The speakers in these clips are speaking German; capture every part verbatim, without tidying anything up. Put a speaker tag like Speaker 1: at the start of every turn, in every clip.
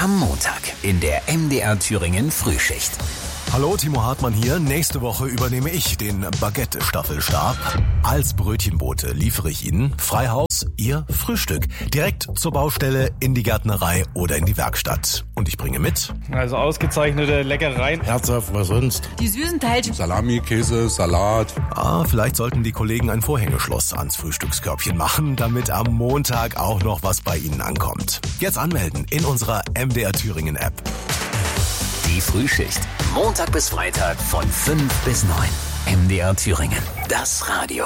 Speaker 1: Am Montag in der M D R Thüringen Frühschicht.
Speaker 2: Hallo, Timo Hartmann hier. Nächste Woche übernehme ich den Baguette-Staffelstab. Als Brötchenbote liefere ich Ihnen frei Haus Ihr Frühstück. Direkt zur Baustelle, in die Gärtnerei oder in die Werkstatt. Und ich bringe mit...
Speaker 3: Also ausgezeichnete Leckereien.
Speaker 4: Herzhaft, was sonst?
Speaker 5: Die süßen Teilchen.
Speaker 4: Salami, Käse, Salat.
Speaker 2: Ah, vielleicht sollten die Kollegen ein Vorhängeschloss ans Frühstückskörbchen machen, damit am Montag auch noch was bei Ihnen ankommt. Jetzt anmelden in unserer M D R Thüringen App.
Speaker 1: Die Frühschicht. Montag bis Freitag von fünf bis neun. M D R Thüringen. Das Radio.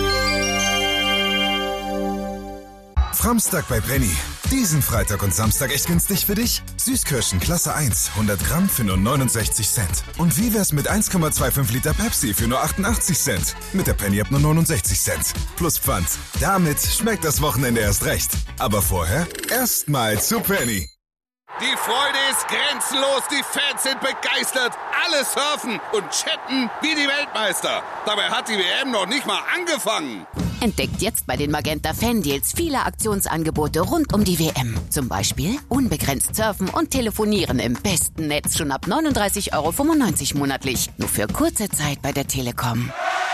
Speaker 6: Framstag bei Penny. Diesen Freitag und Samstag echt günstig für dich? Süßkirschen Klasse eins, hundert Gramm für nur neunundsechzig Cent. Und wie wär's mit eins Komma fünfundzwanzig Liter Pepsi für nur achtundachtzig Cent? Mit der Penny App nur neunundsechzig Cent. Plus Pfand. Damit schmeckt das Wochenende erst recht. Aber vorher erstmal zu Penny.
Speaker 7: Die Freude ist grenzenlos, die Fans sind begeistert, alle surfen und chatten wie die Weltmeister. Dabei hat die W M noch nicht mal angefangen.
Speaker 5: Entdeckt jetzt bei den Magenta Fan-Deals viele Aktionsangebote rund um die W M. Zum Beispiel unbegrenzt surfen und telefonieren im besten Netz schon ab neununddreißig Euro fünfundneunzig monatlich. Nur für kurze Zeit bei der Telekom.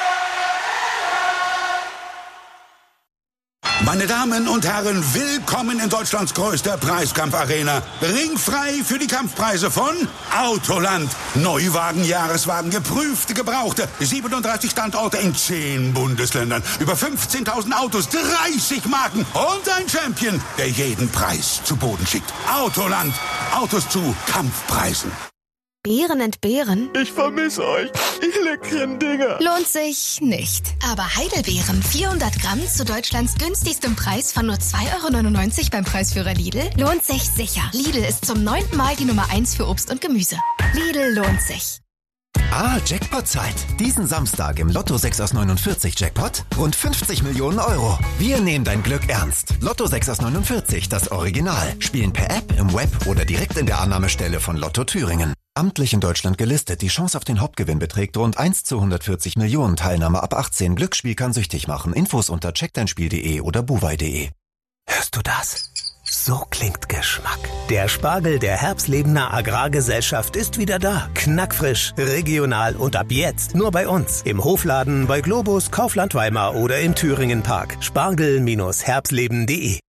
Speaker 8: Meine Damen und Herren, willkommen in Deutschlands größter Preiskampfarena. Ringfrei für die Kampfpreise von Autoland. Neuwagen, Jahreswagen, geprüfte, gebrauchte. siebenunddreißig Standorte in zehn Bundesländern. Über fünfzehntausend Autos, dreißig Marken und ein Champion, der jeden Preis zu Boden schickt. Autoland. Autos zu Kampfpreisen.
Speaker 9: Beeren entbehren?
Speaker 3: Ich vermisse euch, ihr leckeren Dinger.
Speaker 9: Lohnt sich nicht. Aber Heidelbeeren, vierhundert Gramm zu Deutschlands günstigstem Preis von nur zwei Euro neunundneunzig beim Preisführer Lidl, lohnt sich sicher. Lidl ist zum neunten Mal die Nummer eins für Obst und Gemüse. Lidl lohnt sich.
Speaker 10: Ah, Jackpot-Zeit. Diesen Samstag im Lotto sechs aus neunundvierzig Jackpot rund fünfzig Millionen Euro. Wir nehmen dein Glück ernst. Lotto sechs aus neunundvierzig, das Original. Spielen per App, im Web oder direkt in der Annahmestelle von Lotto Thüringen. Amtlich in Deutschland gelistet. Die Chance auf den Hauptgewinn beträgt rund eins zu hundertvierzig Millionen. Teilnahme ab achtzehn. Glücksspiel kann süchtig machen. Infos unter check dein spiel punkt de oder buwei punkt de.
Speaker 11: Hörst du das? So klingt Geschmack. Der Spargel der Herbstlebener Agrargesellschaft ist wieder da. Knackfrisch, regional und ab jetzt nur bei uns. Im Hofladen, bei Globus, Kaufland Weimar oder im Thüringen Park. Spargel Herbstleben punkt de.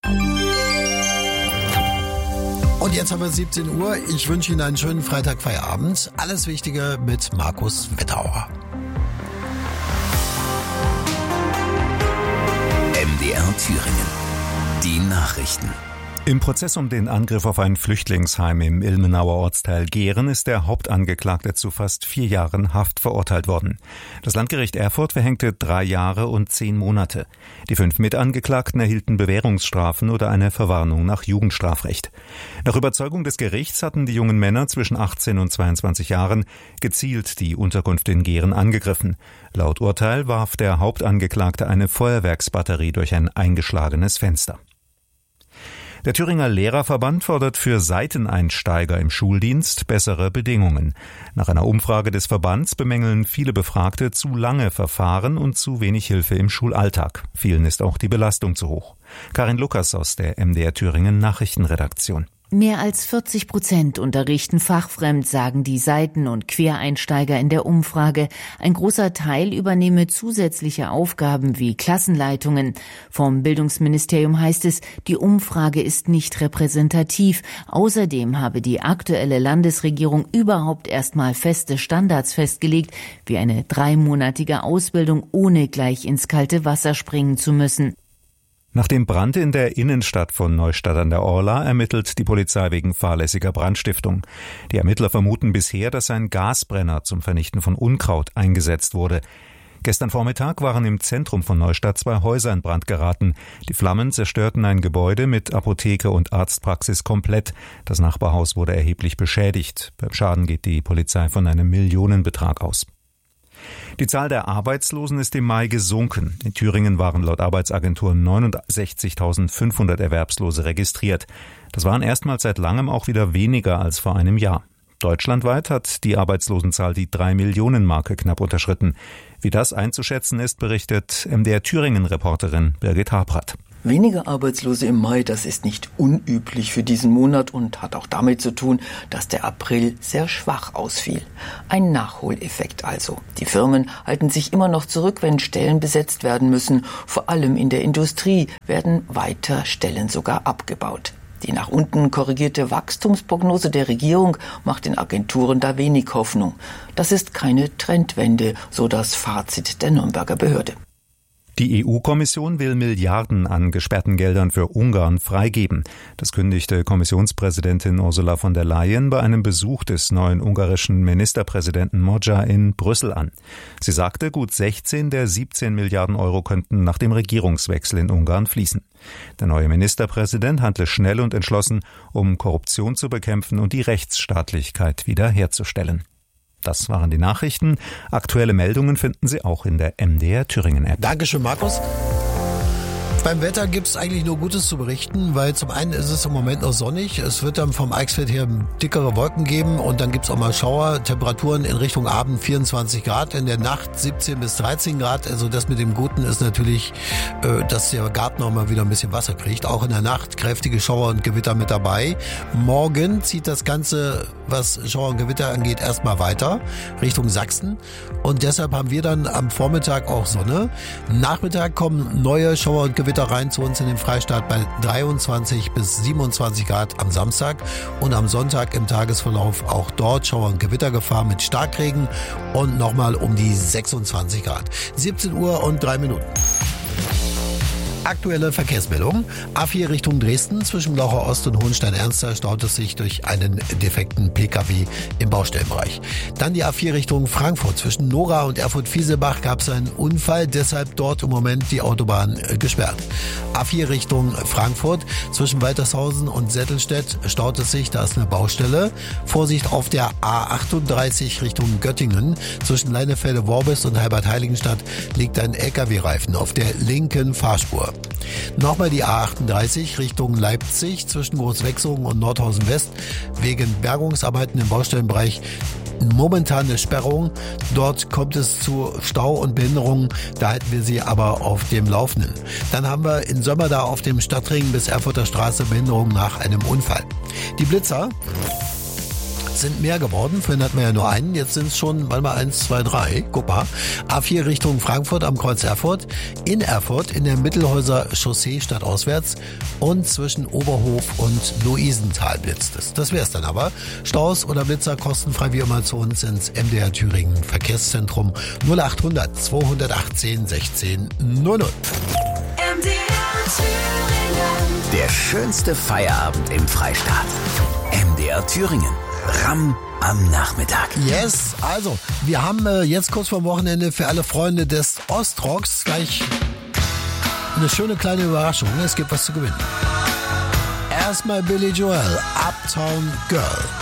Speaker 12: Und jetzt haben wir siebzehn Uhr. Ich wünsche Ihnen einen schönen Freitagfeierabend. Alles Wichtige mit Markus Wetterauer.
Speaker 1: M D R Thüringen. Die Nachrichten.
Speaker 13: Im Prozess um den Angriff auf ein Flüchtlingsheim im Ilmenauer Ortsteil Gehren ist der Hauptangeklagte zu fast vier Jahren Haft verurteilt worden. Das Landgericht Erfurt verhängte drei Jahre und zehn Monate. Die fünf Mitangeklagten erhielten Bewährungsstrafen oder eine Verwarnung nach Jugendstrafrecht. Nach Überzeugung des Gerichts hatten die jungen Männer zwischen achtzehn und zweiundzwanzig Jahren gezielt die Unterkunft in Gehren angegriffen. Laut Urteil warf der Hauptangeklagte eine Feuerwerksbatterie durch ein eingeschlagenes Fenster. Der Thüringer Lehrerverband fordert für Seiteneinsteiger im Schuldienst bessere Bedingungen. Nach einer Umfrage des Verbands bemängeln viele Befragte zu lange Verfahren und zu wenig Hilfe im Schulalltag. Vielen ist auch die Belastung zu hoch. Karin Lukas aus der M D R Thüringen Nachrichtenredaktion.
Speaker 14: Mehr als vierzig Prozent unterrichten fachfremd, sagen die Seiten- und Quereinsteiger in der Umfrage. Ein großer Teil übernehme zusätzliche Aufgaben wie Klassenleitungen. Vom Bildungsministerium heißt es, die Umfrage ist nicht repräsentativ. Außerdem habe die aktuelle Landesregierung überhaupt erstmal feste Standards festgelegt, wie eine dreimonatige Ausbildung, ohne gleich ins kalte Wasser springen zu müssen.
Speaker 13: Nach dem Brand in der Innenstadt von Neustadt an der Orla ermittelt die Polizei wegen fahrlässiger Brandstiftung. Die Ermittler vermuten bisher, dass ein Gasbrenner zum Vernichten von Unkraut eingesetzt wurde. Gestern Vormittag waren im Zentrum von Neustadt zwei Häuser in Brand geraten. Die Flammen zerstörten ein Gebäude mit Apotheke und Arztpraxis komplett. Das Nachbarhaus wurde erheblich beschädigt. Beim Schaden geht die Polizei von einem Millionenbetrag aus. Die Zahl der Arbeitslosen ist im Mai gesunken. In Thüringen waren laut Arbeitsagentur neunundsechzigtausendfünfhundert Erwerbslose registriert. Das waren erstmals seit langem auch wieder weniger als vor einem Jahr. Deutschlandweit hat die Arbeitslosenzahl die drei Millionen Marke knapp unterschritten. Wie das einzuschätzen ist, berichtet M D R Thüringen-Reporterin Birgit Habrath.
Speaker 15: Wenige Arbeitslose im Mai, das ist nicht unüblich für diesen Monat und hat auch damit zu tun, dass der April sehr schwach ausfiel. Ein Nachholeffekt also. Die Firmen halten sich immer noch zurück, wenn Stellen besetzt werden müssen. Vor allem in der Industrie werden weiter Stellen sogar abgebaut. Die nach unten korrigierte Wachstumsprognose der Regierung macht den Agenturen da wenig Hoffnung. Das ist keine Trendwende, so das Fazit der Nürnberger Behörde.
Speaker 13: Die E U-Kommission will Milliarden an gesperrten Geldern für Ungarn freigeben. Das kündigte Kommissionspräsidentin Ursula von der Leyen bei einem Besuch des neuen ungarischen Ministerpräsidenten Magyar in Brüssel an. Sie sagte, gut sechzehn der siebzehn Milliarden Euro könnten nach dem Regierungswechsel in Ungarn fließen. Der neue Ministerpräsident handle schnell und entschlossen, um Korruption zu bekämpfen und die Rechtsstaatlichkeit wiederherzustellen. Das waren die Nachrichten. Aktuelle Meldungen finden Sie auch in der M D R Thüringen App.
Speaker 12: Dankeschön, Markus. Beim Wetter gibt es eigentlich nur Gutes zu berichten, weil zum einen ist es im Moment noch sonnig. Es wird dann vom Eichsfeld her dickere Wolken geben und dann gibt es auch mal Schauer. Temperaturen in Richtung Abend vierundzwanzig Grad, in der Nacht siebzehn bis dreizehn Grad. Also das mit dem Guten ist natürlich, äh, dass der Garten auch mal wieder ein bisschen Wasser kriegt. Auch in der Nacht kräftige Schauer und Gewitter mit dabei. Morgen zieht das Ganze, was Schauer und Gewitter angeht, erstmal weiter Richtung Sachsen. Und deshalb haben wir dann am Vormittag auch Sonne. Nachmittag kommen neue Schauer und Gewitter rein zu uns in den Freistaat bei dreiundzwanzig bis siebenundzwanzig Grad am Samstag und am Sonntag im Tagesverlauf auch dort Schauer- und Gewittergefahr mit Starkregen und nochmal um die sechsundzwanzig Grad. siebzehn Uhr und drei Minuten. Aktuelle Verkehrsmeldung. A vier Richtung Dresden zwischen Laucher Ost und Hohenstein-Ernster staut es sich durch einen defekten P K W im Baustellenbereich. Dann die A vier Richtung Frankfurt. Zwischen Nora und Erfurt-Fieselbach gab es einen Unfall, deshalb dort im Moment die Autobahn gesperrt. A vier Richtung Frankfurt zwischen Waltershausen und Settelstedt staut es sich, da ist eine Baustelle. Vorsicht auf der A achtunddreißig Richtung Göttingen. Zwischen Leinefelde-Worbis und Heibad-Heiligenstadt liegt ein L K W-Reifen auf der linken Fahrspur. Nochmal die A achtunddreißig Richtung Leipzig zwischen Großwechsungen und Nordhausen West wegen Bergungsarbeiten im Baustellenbereich momentane Sperrung. Dort kommt es zu Stau und Behinderungen, da halten wir Sie aber auf dem Laufenden. Dann haben wir in Sömmerda auf dem Stadtring bis Erfurter Straße Behinderung nach einem Unfall. Die Blitzer sind mehr geworden. Vorhin hatten wir ja nur einen. Jetzt sind es schon mal eins, zwei, drei. Guck mal. A vier Richtung Frankfurt am Kreuz Erfurt. In Erfurt in der Mittelhäuser Chaussee stadtauswärts und zwischen Oberhof und Luisenthal blitzt es. Das wär's dann aber. Staus oder Blitzer kostenfrei wie immer zu uns ins M D R Thüringen Verkehrszentrum null achthundert zweihundertachtzehn sechzehn null null.
Speaker 1: M D R Thüringen. Der schönste Feierabend im Freistaat. M D R Thüringen. Ram am Nachmittag.
Speaker 12: Yes, also, wir haben äh, jetzt kurz vor Wochenende für alle Freunde des Ostrocks gleich eine schöne kleine Überraschung. Es gibt was zu gewinnen. Erstmal Billy Joel, Uptown Girl.